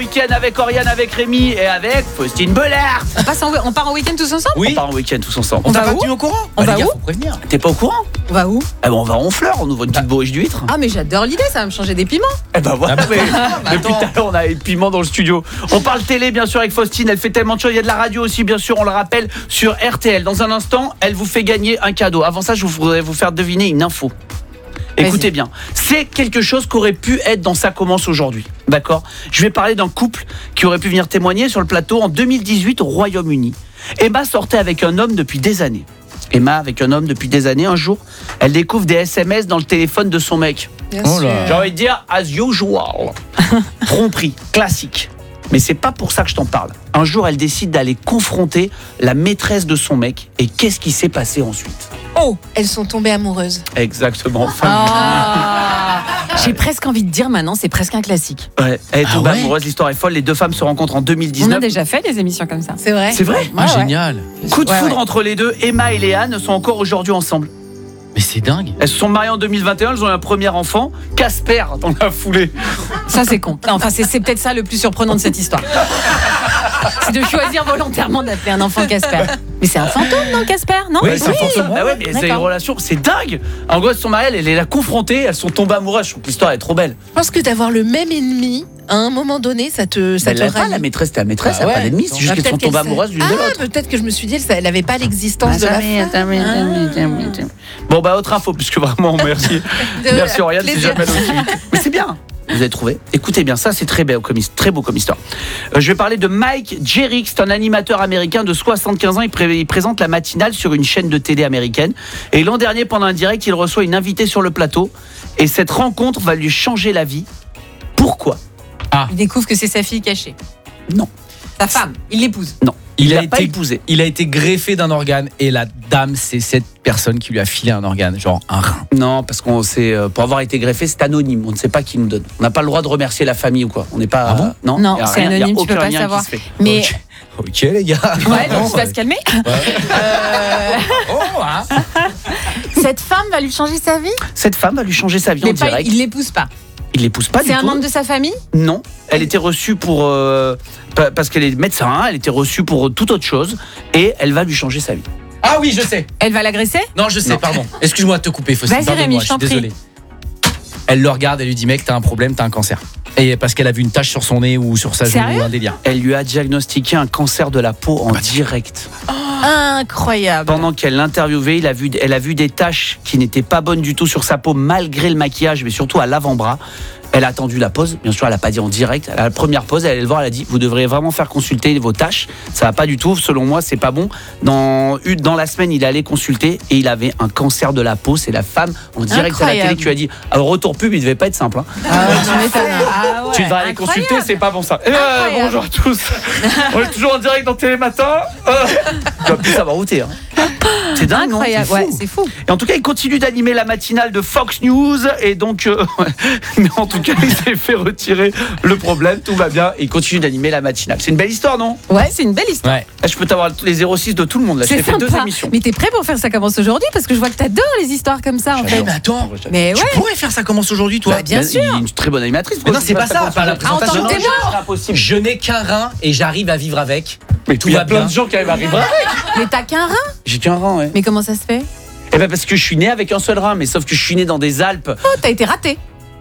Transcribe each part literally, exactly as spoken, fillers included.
week-end avec Oriane, avec Rémi et avec Faustine Bollard. On, passe en, on part en week-end tous ensemble? Oui. On part en week-end tous ensemble. On, on va où? Tu es au courant? On bah, va les gars, où? faut prévenir. T'es pas au courant? On va où? Eh ben, on va à Honfleur, on ouvre une petite bourriche d'huîtres. Ah mais j'adore l'idée, ça va me changer des piments. Eh ben voilà, ah, mais, bah, depuis tout à l'heure on a les piments dans le studio. On parle télé bien sûr avec Faustine, elle fait tellement de choses. Il y a de la radio aussi bien sûr, on le rappelle, sur R T L. Dans un instant, elle vous fait gagner un cadeau. Avant ça, je voudrais vous faire deviner une info. Écoutez bien, c'est quelque chose qui aurait pu être dans Ça commence aujourd'hui, d'accord? Je vais parler d'un couple qui aurait pu venir témoigner sur le plateau en deux mille dix-huit au Royaume-Uni. Emma sortait avec un homme depuis des années. Emma avec un homme depuis des années, un jour, elle découvre des S M S dans le téléphone de son mec. Bien Oh sûr. là. J'ai envie de dire as usual. Tromperie, classique. Mais c'est pas pour ça que je t'en parle. Un jour, elle décide d'aller confronter la maîtresse de son mec. Et qu'est-ce qui s'est passé ensuite? Oh, Elles sont tombées amoureuses. Exactement. ah. J'ai presque envie de dire maintenant, c'est presque un classique. Ouais, elle est Ah tombée ouais amoureuse, l'histoire est folle. Les deux femmes se rencontrent en deux mille On a dix-neuf. déjà fait des émissions comme ça. C'est vrai? C'est vrai? Ah, Ouais, ouais. génial. Coup de Ouais, foudre ouais. entre les deux. Emma et Léane sont encore aujourd'hui ensemble. Mais c'est dingue. Elles se sont mariées en deux mille vingt et un, elles ont eu un premier enfant, Casper, dans la foulée. Ça c'est con. Non, enfin c'est, c'est peut-être ça le plus surprenant de cette histoire. C'est de choisir volontairement d'appeler un enfant Casper. Mais c'est un fantôme, non, Casper? Non? Oui, c'est un fantôme. Ah ouais, mais c'est une D'accord. relation, c'est dingue. En gros, elles sont mariées, elle, elle l'a confrontée, elles sont tombées amoureuses. Je trouve que l'histoire est trop belle. Je pense que d'avoir le même ennemi, à un moment donné, ça te, ça Elle te l'a pas, rallie. la maîtresse, c'était la maîtresse, Ah elle n'a pas ouais. d'ennemi, c'est juste Bah, qu'elles peut-être sont tombées qu'elle amoureuses sait- l'une ah, de l'autre. peut-être que je me suis dit, elle n'avait pas l'existence de la femme. Bon, bah, autre info, puisque vraiment, merci. Merci, Oriane, c'est plaisir. jamais aussi. Mais c'est bien. Vous avez trouvé? Écoutez bien, ça c'est très beau comme, très beau comme histoire. Euh, je vais parler de Mike Jerick, c'est un animateur américain de soixante-quinze ans. Il, pré- il présente la matinale sur une chaîne de télé américaine. Et l'an dernier, pendant un direct, il reçoit une invitée sur le plateau. Et cette rencontre va lui changer la vie. Pourquoi? Il découvre que c'est sa fille cachée. Non. Sa femme, il l'épouse. Non. Il, Il a l'a pas été épousé. Il a été greffé d'un organe et la dame, c'est cette personne qui lui a filé un organe, genre un rein. Non, parce qu'on sait, euh, pour avoir été greffé, c'est anonyme. On ne sait pas qui nous donne. On n'a pas le droit de remercier la famille ou quoi. On n'est pas. Ah bon euh, non, Non, y a c'est rien, y a anonyme, tu aucun peux pas lien qui savoir. se fait. Mais Ok, ok, les gars. ouais, donc il va se calmer. Euh, Oh, hein. Cette femme va lui changer sa vie. Cette femme va lui changer sa vie en Mais pas, direct. il l'épouse pas. Il l'épouse pas du C'est un tout. membre de sa famille. Non, elle était reçue pour euh, pa- parce qu'elle est médecin. Elle était reçue pour toute autre chose et elle va lui changer sa vie. Ah oui, je sais. Elle va l'agresser. Non, je sais, Non. pardon. Excuse-moi de te couper, Faustine. Vas-y, Pardonne-moi, Rémi, je suis t'en prie. désolé. Elle le regarde, elle lui dit mec, t'as un problème, t'as un cancer. Et parce qu'elle a vu une tache sur son nez ou sur sa joue Sérieux ou un délire. Elle lui a diagnostiqué un cancer de la peau en direct. Incroyable. Pendant qu'elle l'interviewait, il a vu, elle a vu des taches qui n'étaient pas bonnes du tout sur sa peau malgré le maquillage, mais surtout à l'avant-bras. Elle a attendu la pause, bien sûr elle n'a pas dit en direct. À la première pause, elle allait le voir, elle a dit vous devriez vraiment faire consulter vos tâches. Ça va pas du tout, selon moi c'est pas bon. Dans, une- dans la semaine il allait consulter et il avait un cancer de la peau. C'est la femme en direct à la télé Incroyable. qui lui a dit alors retour pub il devait pas être simple hein. Ah ouais, tu m'étonnes. Ah ouais, Tu devrais aller incroyable. consulter, c'est pas bon ça. Eh ben, Incroyable. bonjour à tous. On est toujours en direct dans Télématin. Euh, tu vas plus savoir où t'es. Hein. C'est dingue, non? Incroyable, C'est ouais, fou. c'est fou. Et en tout cas, il continue d'animer la matinale de Fox News. Et donc, euh, mais en tout cas, il s'est fait retirer le problème. Tout va bien. Il continue d'animer la matinale. C'est une belle histoire, non? Ouais, c'est une belle histoire. Ouais. Là, je peux t'avoir les zéro six de tout le monde. Là, je C'est t'ai fait deux sympa. émissions. Mais t'es prêt pour faire Ça commence aujourd'hui? Parce que je vois que t'adores les histoires comme ça en Eh, fait. mais attends, Mais tu ouais. pourrais faire ça commence aujourd'hui, toi. Bah, bien Mais sûr. Il est une très bonne animatrice. Mais non, c'est pas ça, pas la Ah, en présentation. tant que témoin. C'est impossible. Je n'ai qu'un rein et j'arrive à vivre avec. Mais Tout il y a va plein bien. de gens qui arrivent à arriver. Mais t'as qu'un rein? J'ai qu'un rein, ouais. Mais comment ça se fait? Eh ben parce que je suis né avec un seul rein, mais sauf que je suis né dans des Alpes. Oh, t'as été raté.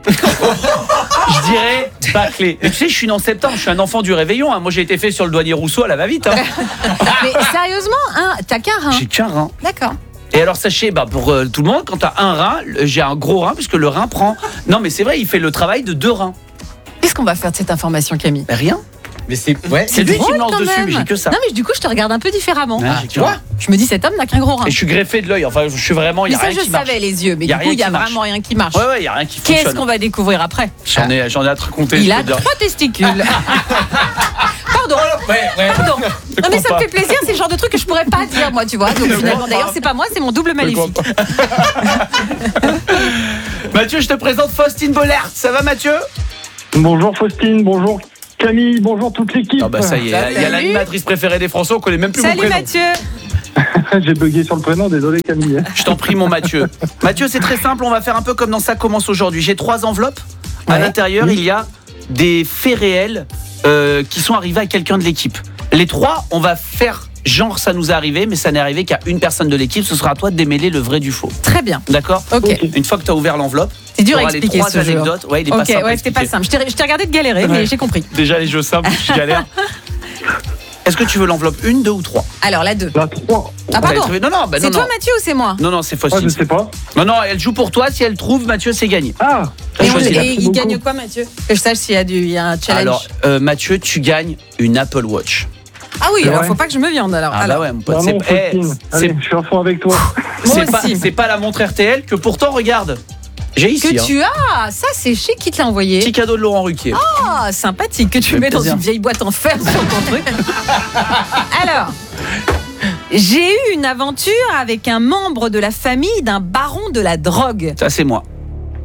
Je dirais bâclé. Mais tu sais, je suis né en septembre, je suis un enfant du réveillon. Hein. Moi, j'ai été fait sur le douanier Rousseau à la va-vite. Hein. Mais sérieusement, hein, t'as qu'un rein. J'ai qu'un rein. D'accord. Et alors, sachez, bah, pour euh, tout le monde, quand t'as un rein, le- j'ai un gros rein, puisque le rein prend. Non, mais c'est vrai, il fait le travail de deux reins. Qu'est-ce qu'on va faire de cette information, Camille? Mais rien. Mais c'est ouais, C'est lui qui drôle, me lance quand dessus, même. mais j'ai que ça. Non, mais du coup, je te regarde un peu différemment. Ouais, Ah, j'ai tu qu'un vois. rein. Je me dis, cet homme n'a qu'un gros rein. Et je suis greffé de l'œil. Enfin, je suis vraiment. Il y Mais a ça, rien je qui marche. savais les yeux. Mais Y a du rien coup, il y a qui marche. vraiment rien qui marche. Ouais, ouais, il y a rien qui Qu'est-ce fonctionne. qu'on va découvrir après? J'en ai, j'en ai à te raconter. Il je a peux te dire. trois testicules. Pardon. Ouais, ouais. Pardon. Non, mais crois ça pas. me fait plaisir, c'est le genre de truc que je pourrais pas dire, moi, tu vois. Donc finalement, d'ailleurs, c'est pas moi, c'est mon double Je crois maléfique. pas. Mathieu, je te présente Faustine Bollard. Ça va, Mathieu? Bonjour Faustine, bonjour Camille, bonjour toute l'équipe. Ah bah ça y est, il y a l'animatrice préférée des Français, on connaît même plus mon Salut prénom. Mathieu. J'ai bugué sur le prénom, désolé Camille. Je t'en prie mon Mathieu. Mathieu, c'est très simple, on va faire un peu comme dans Ça commence aujourd'hui. J'ai trois enveloppes. À Ouais. l'intérieur, il y a des faits réels euh, qui sont arrivés à quelqu'un de l'équipe. Les trois, on va faire genre ça nous est arrivé, mais ça n'est arrivé qu'à une personne de l'équipe. Ce sera à toi de démêler le vrai du faux. Très bien. D'accord ? Ok. Une fois que tu as ouvert l'enveloppe, C'est dur à t'auras les expliquer trois ce jeu. anecdotes. Ouais, il est Ok, pas simple. à ouais, c'était pas expliquer. simple. Je t'ai je t'ai regardé de galérer, mais Ouais. j'ai compris. Déjà les jeux simples, je galère. Est-ce que tu veux l'enveloppe une, deux ou trois ? Alors, la deux. La trois. Ah, pardon. T'avais trouvé- Non, non, bah, C'est non, toi, non. Mathieu, ou c'est moi? Non, non, c'est Ah, je Faustine. sais pas. Non, non, elle joue pour toi. Si elle trouve, Mathieu, c'est gagné. Ah, T'as Et, on- choisi et la- il beaucoup. gagne quoi, Mathieu? Que je sache s'il y a, du, il y a un challenge. Alors, euh, Mathieu, tu gagnes une Apple Watch. ah oui, c'est alors vrai. faut pas que je me viande alors. Ah alors. bah ouais, mon pote. Vraiment, c'est eh, Faustine. c'est- Allez, je suis à fond avec toi. Moi c'est pas, aussi. c'est pas la montre R T L que pourtant, regarde. J'ai ici. Que hein. tu as, ça c'est chic qui te l'a envoyé. Petit cadeau de Laurent Ruquier. Ah, sympathique, que tu fait mets dans plaisir. une vieille boîte en fer sur ton truc. Alors, j'ai eu une aventure avec un membre de la famille d'un baron de la drogue. Ça, c'est moi.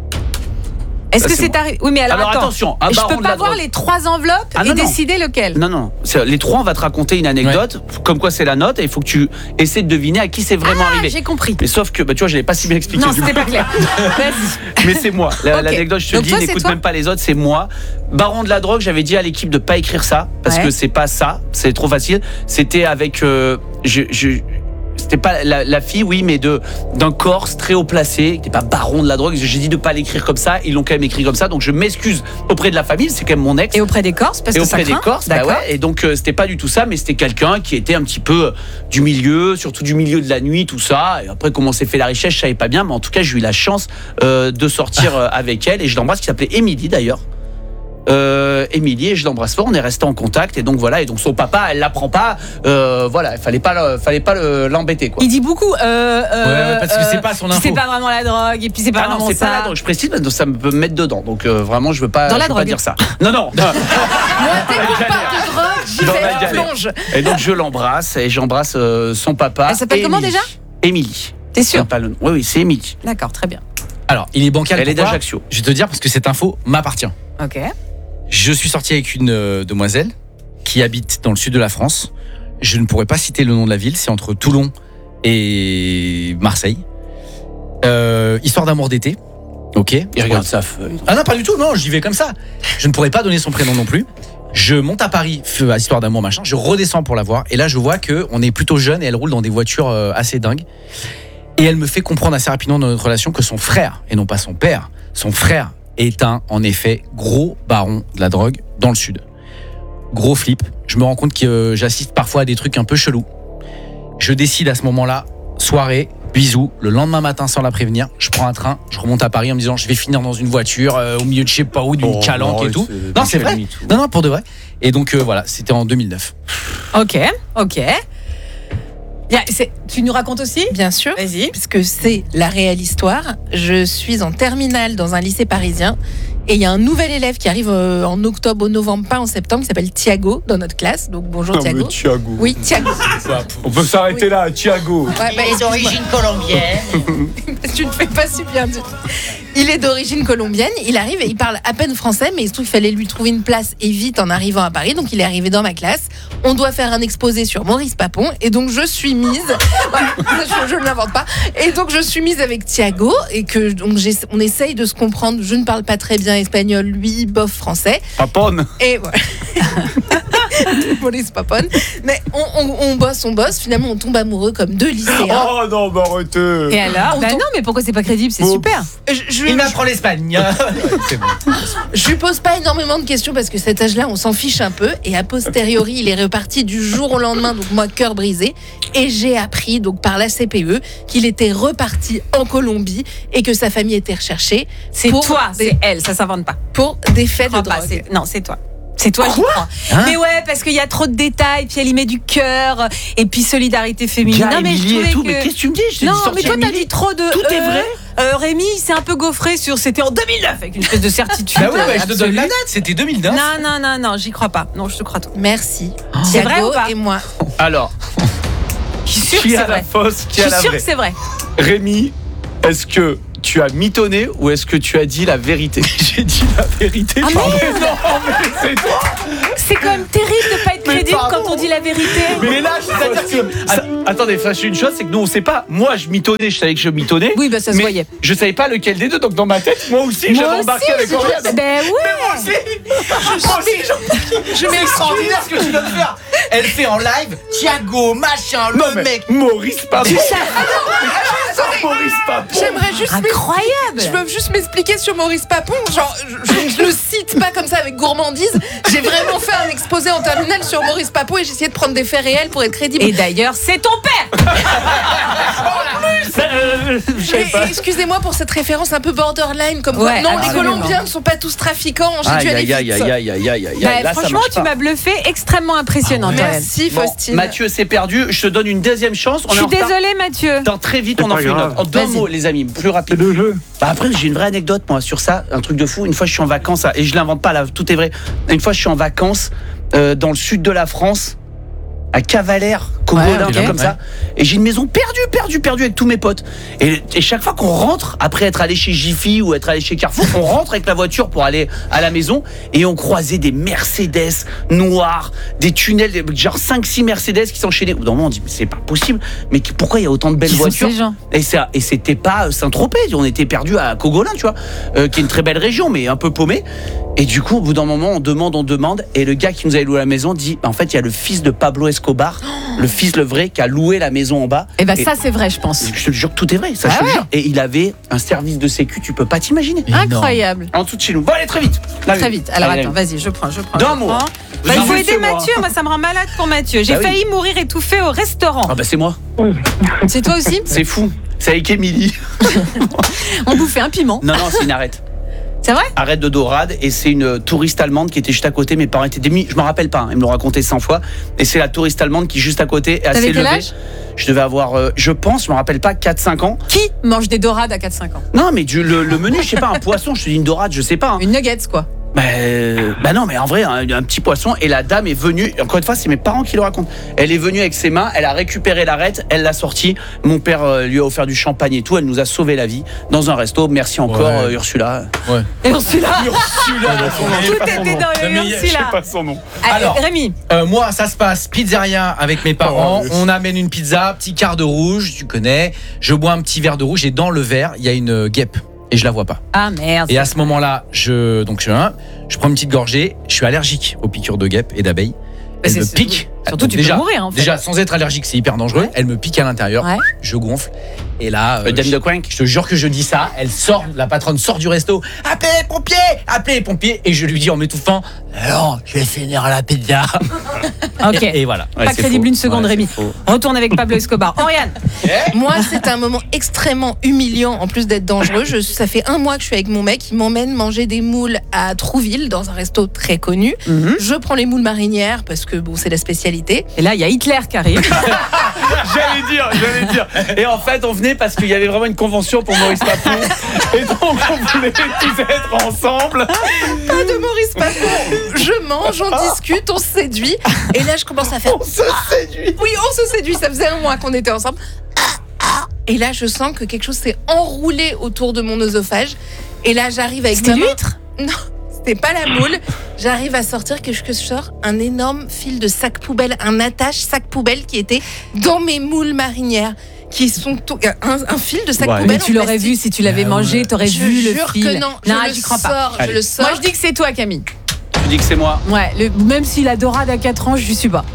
Est-ce Ça, que c'est c'est moi. arrivé? Oui, mais alors, Alors, attends. attention, un je baron peux de pas la voir drogue. les trois enveloppes Ah, et non, non. décider lequel. Non, non. c'est- Les trois, on va te raconter une anecdote. Comme quoi, c'est la note. Et il faut que tu essaies de deviner à qui c'est vraiment Ah, arrivé. j'ai compris. Mais sauf que, bah, tu vois, je l'ai pas si bien expliqué. Non, du c'était coup. pas clair. Vas-y. Mais c'est moi. La- Ok. L'anecdote, je te Donc le dis, toi, c'est n'écoute toi même pas les autres, c'est moi. Baron de la drogue, j'avais dit à l'équipe de pas écrire ça parce Ouais. que c'est pas ça, c'est trop facile. C'était avec, euh, je, je- c'était pas la, la fille, oui, mais de d'un Corse très haut placé, qui n'était pas baron de la drogue. J'ai dit de pas l'écrire comme ça, ils l'ont quand même écrit comme ça, donc je m'excuse auprès de la famille, c'est quand même mon ex. Et auprès des Corses, parce Et que ça auprès des craint. Corses, bah D'accord. ouais, et donc euh, c'était pas du tout ça, mais c'était quelqu'un qui était un petit peu euh, du milieu, surtout du milieu de la nuit, tout ça. Et après, comment s'est fait la richesse, je savais pas bien, mais en tout cas, j'ai eu la chance euh, de sortir euh, avec elle, et je l'embrasse, qui s'appelait Émilie d'ailleurs. Euh, Émilie, et je l'embrasse fort, on est resté en contact, et donc voilà, et donc son papa, elle l'apprend pas, euh, voilà, il fallait pas, le- fallait pas le- l'embêter quoi. Il dit beaucoup. Euh, euh, Ouais, ouais, parce que c'est pas son info. C'est pas vraiment la drogue, et puis c'est pas Ah non, vraiment c'est ça. pas la drogue, je précise, parce que ça me peut me mettre dedans, donc euh, vraiment, je veux pas, Dans je la veux pas drogue. dire ça. Non, non. Dès qu'on parle de drogue, j'y Dans vais, la galère. plonge. Et donc je l'embrasse, et j'embrasse euh, son papa. Elle s'appelle comment Émilie. déjà Émilie. T'es sûr? C'est pas le nom. Oui, oui, c'est Émilie. D'accord, très bien. Alors, il est bancal. Elle est pourquoi d'Ajaccio. Je vais te dire parce que cette info m'appartient. Ok. Je suis sorti avec une euh, demoiselle qui habite dans le sud de la France. Je ne pourrais pas citer le nom de la ville, c'est entre Toulon et Marseille. Euh, histoire d'amour d'été. Ok. Il regarde sa feuille. Ah non, pas du tout, non, j'y vais comme ça. Je ne pourrais pas donner son prénom non plus. Je monte à Paris, feu à histoire d'amour, machin. Je redescends pour la voir. Et là, je vois qu'on est plutôt jeune et elle roule dans des voitures euh, assez dingues. Et elle me fait comprendre assez rapidement dans notre relation que son frère, et non pas son père, son frère est un, en effet, gros baron de la drogue dans le sud. Gros flip. Je me rends compte que euh, j'assiste parfois à des trucs un peu chelous. Je décide à ce moment-là, soirée, bisous, le lendemain matin sans la prévenir, je prends un train, je remonte à Paris en me disant je vais finir dans une voiture euh, au milieu de je sais pas où, d'une Oh, calanque non, et tout. c'est- Non, c'est vrai. limite. Non, non, pour de vrai. Et donc euh, voilà, c'était en deux mille neuf. Ok, ok. Bien, c'est- tu nous racontes aussi? Bien sûr. Vas-y. Puisque c'est la réelle histoire. Je suis en terminale dans un lycée parisien et il y a un nouvel élève qui arrive euh, en octobre, au novembre, pas en septembre, qui s'appelle Thiago dans notre classe. Donc bonjour Thiago. Thiago. Oui, Thiago. On peut s'arrêter Oui. là, Thiago. Ouais, bah, Il est d'origine colombienne. tu ne fais pas si bien. du- Il est d'origine colombienne. Il arrive et il parle à peine français, mais il se trouve qu'il fallait lui trouver une place et vite en arrivant à Paris. Donc il est arrivé dans ma classe. On doit faire un exposé sur Maurice Papon et donc je suis mise. Voilà, je, je ne l'invente pas. Et donc je suis mise avec Thiago et que donc j'ai- on essaye de se comprendre. Je ne parle pas très bien espagnol, lui bof français. Papone. Et voilà. Maurice Papon. Mais on, on, on bosse, on bosse. Finalement, on tombe amoureux comme deux lycéens. Oh non, mais arrêtez. Et alors? On Bah tombe- non, mais pourquoi c'est pas crédible? C'est Oh. super. Je, je, Il m'apprend l'Espagne. C'est bon. Je lui pose pas énormément de questions parce que cet âge-là, on s'en fiche un peu. Et a posteriori, il est reparti du jour au lendemain, donc moi, cœur brisé. Et j'ai appris, donc par la C P E, qu'il était reparti en Colombie et que sa famille était recherchée. C'est pour toi, des, c'est elle, ça s'invente pas. pour des faits Je de crois pas, drogue. c'est- non, c'est toi. C'est toi, j'y crois. Hein Mais ouais, parce qu'il y a trop de détails, puis elle y met du cœur, et puis solidarité féminine. Bien non, mais je Émilie et trouvais tout, que- mais qu'est-ce que tu me dis? Je t'ai Non, dit mais sortir toi, t'as Émilie. dit trop de. Tout est euh, vrai. euh, Rémi, il s'est un peu gaufré sur. C'était en deux mille neuf, avec une espèce de certitude. Bah ouais, ouais, je te donne absolue. la date, c'était deux mille neuf. Non, non, non, non, j'y crois pas. Non, je te crois tout. Merci. C'est vrai Thiago ou pas et moi. Alors, Je suis sûre que qui c'est a la vrai. fausse, qui Je a suis la sûre vraie? que c'est vrai. Rémi, est-ce que tu as mitonné ou est-ce que tu as dit la vérité? J'ai dit la vérité. Ah, pardon. merde. Non, mais c'est toi. C'est quand même terrible de pas être Mais crédible pardon. quand on dit la la vérité. Mais là, c'est-à-dire que. Ça- attendez, sachez une chose, c'est que nous, on sait pas. Moi, je mitonnais, je savais que je mitonnais. Oui, bah ça se mais voyait. je savais pas lequel des deux, donc dans ma tête, moi aussi, Moi j'avais embarqué aussi, avec je- Oriane. Ben oui. Moi aussi Moi aussi, je- C'est extraordinaire ce que tu viens de faire. Elle fait en live Thiago, machin, Non, le mais mec. Maurice Papon. Maurice Papon. J'aimerais juste m'ex- Incroyable. Je veux juste m'expliquer sur Maurice Papon. Genre, je, je, je le cite pas comme ça avec gourmandise. J'ai vraiment fait un exposé en terminale sur Maurice Papon et j'ai essayé de prendre des faits réels pour être crédible. Et d'ailleurs, c'est ton père. Euh, je sais Et- pas. et excusez-moi pour cette référence un peu borderline, comme quoi, Ouais, non, les absolument. Colombiens ne sont pas tous trafiquants, j'ai Aïe, dû aller aïe, vite. aïe, aïe, aïe, aïe, aïe, Bah, aïe. Là, ça franchement, marche tu pas. m'as bluffé, extrêmement impressionnante. Oriane. Merci Bon, Faustine. Mathieu, c'est perdu. Je te donne une deuxième chance. On Je est suis en retard. désolée, Mathieu. Attends, très vite, C'est on en pas fait une grave. autre. En deux Vas-y. mots, les amis, plus C'est rapide. deux jeux. Bah après, j'ai une vraie anecdote, moi, sur ça. Un truc de fou. Une fois, je suis en vacances, et je l'invente pas, là, tout est vrai. Une fois, je suis en vacances euh, dans le sud de la France, à Cavalère, Cogolin, Ouais, un ok. truc comme ça. Et j'ai une maison perdue, perdue, perdue avec tous mes potes. Et, et chaque fois qu'on rentre, après être allé chez Jiffy ou être allé chez Carrefour, on rentre avec la voiture pour aller à la maison et on croisait des Mercedes noirs, des tunnels, des- genre cinq six Mercedes qui s'enchaînaient. Au bout d'un moment, on dit, mais c'est pas possible. Mais pourquoi il y a autant de belles Qui sont voitures ces gens? Et, ça, et c'était pas Saint-Tropez, on était perdu à Cogolin, tu vois, euh, qui est une très belle région, mais un peu paumé. Et du coup, au bout d'un moment, on demande, on demande, et le gars qui nous avait loué la maison dit, en fait, il y a le fils de Pablo Escobar, le fils le vrai, qui a loué la maison en bas. Et bah Et- ça, c'est vrai, je pense. Je te jure que tout est vrai, ça Ah je te ouais. jure. Et il avait un service de sécu, tu peux pas t'imaginer. Incroyable. En dessous de chez nous. Bon, allez, très vite. Là, Très oui. vite. Alors Allez, attends, allez. vas-y, je prends, je prends. D'un je mot. prends. Vous Bah, il en faut faites aider sur moi. Mathieu, moi ça me rend malade pour Mathieu. J'ai Bah oui. failli mourir étouffé au restaurant. Ah bah c'est moi, C'est toi aussi? c'est fou. C'est avec Émilie. On bouffait un piment. Non, non, c'est une arrête. C'est vrai? Arrête de Dorade, et c'est une touriste allemande qui était juste à côté. Mes parents étaient démis, je me rappelle pas, hein, ils me l'ont raconté cent fois. Et c'est la touriste allemande qui est juste à côté, est assez T'avais quel levée. âge? Je devais avoir, euh, je pense, je me rappelle pas, quatre cinq ans. Qui mange des dorades à quatre cinq ans? Non, mais du, le, le menu, je sais pas, un poisson, je te dis une dorade, je sais pas. hein. Une nuggets, quoi. Bah, euh, bah non, mais en vrai, un, un petit poisson. Et la dame est venue, encore une fois, c'est mes parents qui le racontent. Elle est venue avec ses mains, elle a récupéré l'arête, elle l'a sortie. Mon père euh, lui a offert du champagne et tout. Elle nous a sauvé la vie dans un resto. Merci encore, Ouais. euh, Ursula. Et on suit là. Ursula, Tout était dans le mais il y a- Ursula. je sais pas son nom. Allez, Alors. Rémi. Euh, moi, ça se passe pizzeria avec mes parents. Oh, On amène une pizza, petit quart de rouge, tu connais. Je bois un petit verre de rouge et dans le verre, il y a une euh, guêpe et je la vois pas. Ah merde. Et à ce moment-là, je donc je, hein, je prends une petite gorgée. Je suis allergique aux piqûres de guêpe et d'abeilles. Elle c'est- me c'est- pique. Surtout, Donc tu déjà, peux mourir en fait. Déjà, sans être allergique, c'est hyper dangereux. Ouais. Elle me pique à l'intérieur. Ouais. Je gonfle. Et là, euh, Le dame je, de Quank. je te jure que je dis ça. Elle sort, la patronne sort du resto. Appelez les pompiers, appelez les pompiers. Et je lui dis en m'étouffant, non, je vais finir la pizza. Ok. Et, et voilà. Ouais, Pas c'est crédible faux. une seconde, Ouais, Rémi. c'est faux. Retourne avec Pablo Escobar. Oriane. Moi, c'est un moment extrêmement humiliant, en plus d'être dangereux. Je, ça fait un mois que je suis avec mon mec. Il m'emmène manger des moules à Trouville, dans un resto très connu. Mhm. Je prends les moules marinières, parce que bon, c'est la spécialité. Et là, il y a Hitler qui arrive. J'allais dire, j'allais dire. Et en fait, on venait parce qu'il y avait vraiment une convention pour Maurice Papon. Et donc, on voulait tous être ensemble. Pas de Maurice Papon. Je mange, on discute, on se séduit. Et là, je commence à faire. On se séduit. Oui, on se séduit. Ça faisait un mois qu'on était ensemble. Et là, je sens que quelque chose s'est enroulé autour de mon œsophage. Et là, j'arrive avec C'était ma main- l'huître? Non, c'était pas la moule. J'arrive à sortir que je, que je sors un énorme fil de sac poubelle, un attache sac poubelle qui était dans mes moules marinières, qui sont tout- un, un fil de sac Ouais. poubelle. Mais tu en l'aurais plastique. vu si tu l'avais Ah mangé, ouais. t'aurais Je vu le jure fil. que non. Je non, le j'y crois pas. sors, je Allez. le sors. Moi, je dis que c'est toi, Camille. Tu dis que c'est moi. Ouais, le- même s'il a dorade à quatre ans, je suis pas.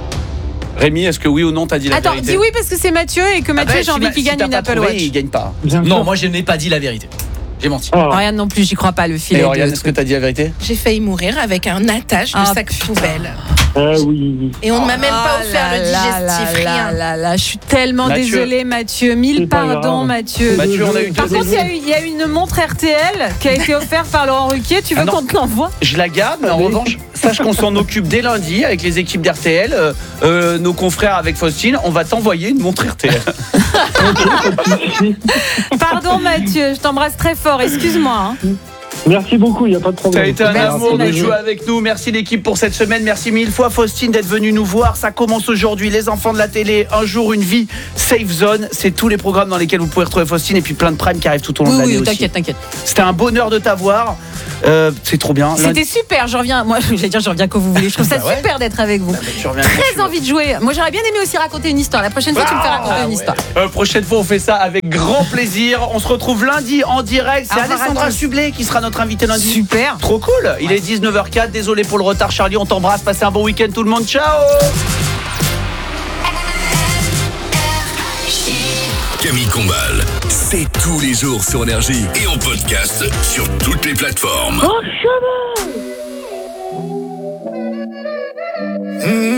Rémi, est-ce que oui ou non t'as dit la Attends, vérité? dis oui parce que c'est Mathieu et que Ah Mathieu, bah, j'ai si envie ma- qu'il si gagne t'as une pas Apple trouvé, Watch. il gagne pas. Bien Non, sûr. moi je n'ai pas dit la vérité. J'ai menti. Ah. Oriane non plus, j'y crois pas, le fil. Et est Oriane, de- est-ce que t'as dit la vérité? J'ai failli mourir avec un attache de Ah, sac poubelle. Ah oui. Et on ne m'a même pas Oh offert là le là digestif, là rien. là là, je suis tellement Mathieu. désolée, Mathieu. Mille C'est pas pardons, grave. Mathieu. Mathieu, on a eu Par deux contre, il y, a eu- il y a eu une montre R T L qui a été offerte par Laurent Ruquier. Tu veux Ah non. qu'on te l'envoie? Je la garde, mais en revanche, sache qu'on s'en occupe dès lundi avec les équipes d'R T L, euh, euh, nos confrères avec Faustine. On va t'envoyer une montre R T L. Pardon, Mathieu, je t'embrasse très fort. Excuse-moi. hein. Merci beaucoup, il n'y a pas de Ça problème. a été un Merci, amour de Manu. jouer avec nous. Merci l'équipe pour cette semaine. Merci mille fois Faustine d'être venue nous voir. Ça commence aujourd'hui. Les enfants de la télé, un jour une vie, Safe Zone. C'est tous les programmes dans lesquels vous pouvez retrouver Faustine et puis plein de primes qui arrivent tout au long Oui, de l'année oui, aussi. t'inquiète, t'inquiète. C'était un bonheur de t'avoir. Euh, c'est trop bien. C'était super, je reviens. Moi, j'allais dire, je reviens quand vous voulez. Je trouve ça Bah ouais. super d'être avec vous. Tu reviens quand tu Très veux. envie de jouer. Moi, j'aurais bien aimé aussi raconter une histoire. La prochaine fois, tu me fais raconter Ah, une ouais. histoire. Euh, prochaine fois, on fait ça avec grand plaisir. On se retrouve lundi en direct. C'est Au revoir à Alessandra tous. Sublet qui sera notre invitée lundi. Super. Trop cool. Il est dix-neuf heures quatre. Désolé pour le retard, Charlie. On t'embrasse. Passez un bon week-end, tout le monde. Ciao. Camille Combal, c'est tous les jours sur Énergie et en podcast sur toutes les plateformes. Oh, chemin. Mmh.